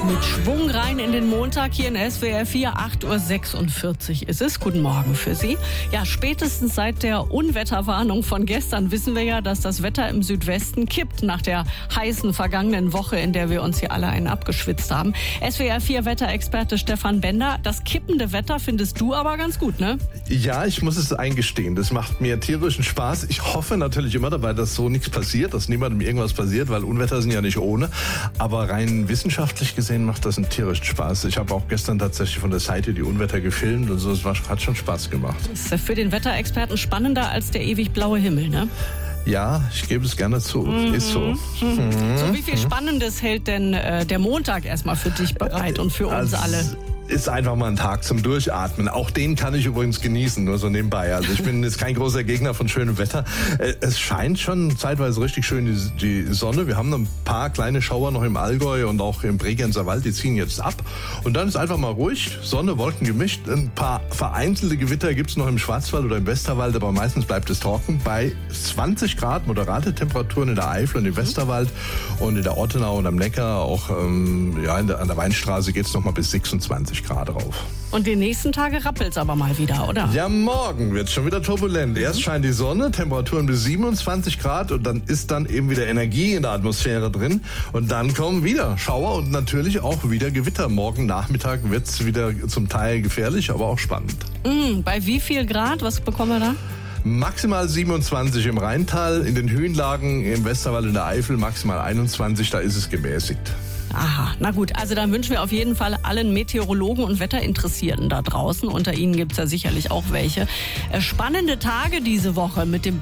Mit Schwung rein in den Montag hier in SWR 4, 8.46 Uhr ist es. Guten Morgen für Sie. Ja, spätestens seit der Unwetterwarnung von gestern wissen wir ja, dass das Wetter im Südwesten kippt nach der heißen vergangenen Woche, in der wir uns hier alle einen abgeschwitzt haben. SWR 4 Wetterexperte Stefan Bender, das kippende Wetter findest du aber ganz gut, ne? Ja, ich muss es eingestehen, das macht mir tierischen Spaß. Ich hoffe natürlich immer dabei, dass so nichts passiert, dass niemandem irgendwas passiert, weil Unwetter sind ja nicht ohne. Aber rein wissenschaftlich gesehen macht das einen tierischen Spaß. Ich habe auch gestern tatsächlich von der Seite die Unwetter gefilmt und so, es hat schon Spaß gemacht. Das ist für den Wetterexperten spannender als der ewig blaue Himmel, ne? Ja, ich gebe es gerne zu. Ist so. So, wie viel Spannendes hält denn der Montag erstmal für dich bereit und für uns alle? Ist einfach mal ein Tag zum Durchatmen. Auch den kann ich übrigens genießen, nur so nebenbei. Also ich bin jetzt kein großer Gegner von schönem Wetter. Es scheint schon zeitweise richtig schön die Sonne. Wir haben noch ein paar kleine Schauer noch im Allgäu und auch im Bregenzer Wald. Die ziehen jetzt ab. Und dann ist einfach mal ruhig. Sonne, Wolken gemischt. Ein paar vereinzelte Gewitter gibt's noch im Schwarzwald oder im Westerwald, aber meistens bleibt es trocken. Bei 20 Grad moderate Temperaturen in der Eifel und im Westerwald und in der Ortenau und am Neckar. Auch an der Weinstraße geht's noch mal bis 26 Grad rauf. Und die nächsten Tage rappelt's aber mal wieder, oder? Ja, morgen wird's schon wieder turbulent. Erst scheint die Sonne, Temperaturen bis 27 Grad und dann ist dann eben wieder Energie in der Atmosphäre drin. Und dann kommen wieder Schauer und natürlich auch wieder Gewitter. Morgen Nachmittag wird's wieder zum Teil gefährlich, aber auch spannend. Bei wie viel Grad? Was bekommen wir da? Maximal 27 im Rheintal, in den Höhenlagen im Westerwald und der Eifel maximal 21, da ist es gemäßigt. Aha, na gut, also dann wünschen wir auf jeden Fall allen Meteorologen und Wetterinteressierten da draußen, unter Ihnen gibt's ja sicherlich auch welche, spannende Tage diese Woche mit dem